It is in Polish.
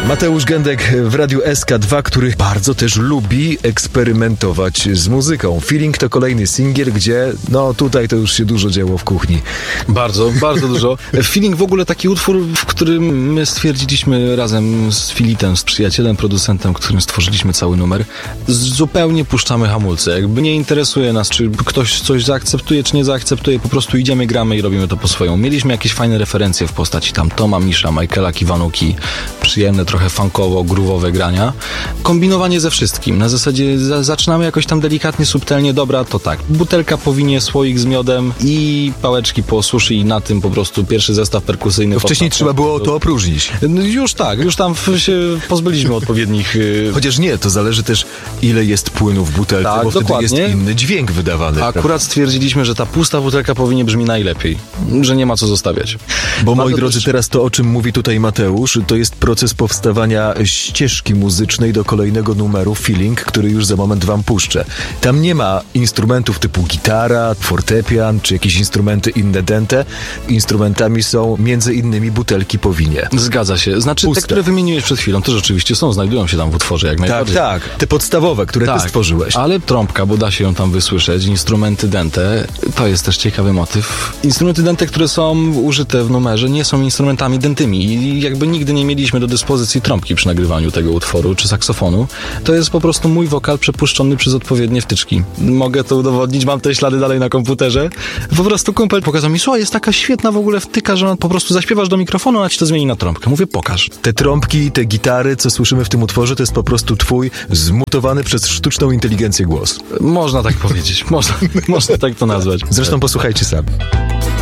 Mateusz Gędek w Radiu SK2, który bardzo też lubi eksperymentować z muzyką. Feeling to kolejny singiel, gdzie tutaj to już się dużo działo w kuchni. Bardzo, bardzo dużo. Feeling w ogóle taki utwór, w którym my stwierdziliśmy razem z Filitem, z przyjacielem, producentem, którym stworzyliśmy cały numer, zupełnie puszczamy hamulce. Jakby nie interesuje nas, czy ktoś coś zaakceptuje, czy nie zaakceptuje, po prostu idziemy, gramy i robimy to po swojemu. Mieliśmy jakieś fajne referencje w postaci tam Toma Misza, Michaela Kiwanuki, przyjemne, trochę funkowo, groove'owe grania. Kombinowanie ze wszystkim. Na zasadzie zaczynamy jakoś tam delikatnie, subtelnie, dobra, to tak. Butelka po winie, słoik z miodem i pałeczki po sushi i na tym po prostu pierwszy zestaw perkusyjny. To wcześniej trzeba było to opróżnić. Już tak, już tam się pozbyliśmy odpowiednich... Chociaż nie, to zależy też ile jest płynu w butelce, tak, bo dokładnie. wtedy jest inny dźwięk wydawany. Akurat stwierdziliśmy, że ta pusta butelka powinien brzmi najlepiej, że nie ma co zostawiać. Bo moi drodzy, teraz to, o czym mówi tutaj Mateusz, to jest proces powstawania ścieżki muzycznej do kolejnego numeru Feeling, który już za moment wam puszczę. Tam nie ma instrumentów typu gitara, fortepian, czy jakieś instrumenty inne dęte. Instrumentami są między innymi butelki po winie. Zgadza się. Znaczy puste. Te, które wymieniłeś przed chwilą, to rzeczywiście są, znajdują się tam w utworze jak najbardziej. Tak. Te podstawowe, które ty stworzyłeś. Ale trąbka, bo da się ją tam wysłyszeć, instrumenty dęte, to jest też ciekawy motyw. Instrumenty dęte, które są użyte w numerze, nie są instrumentami dętymi i jakby nigdy nie mieliśmy do dyspozycji trąbki przy nagrywaniu tego utworu, czy saksofonu. To jest po prostu mój wokal przepuszczony przez odpowiednie wtyczki. Mogę to udowodnić, mam te ślady dalej na komputerze. Po prostu kumpel pokazał mi, słuchaj, jest taka świetna w ogóle wtyka, że po prostu zaśpiewasz do mikrofonu, ona ci to zmieni na trąbkę. Mówię, pokaż. Te trąbki, te gitary, co słyszymy w tym utworze, to jest po prostu twój zmutowany przez sztuczną inteligencję głos. Można tak powiedzieć. Można tak to nazwać. Zresztą posłuchajcie sami.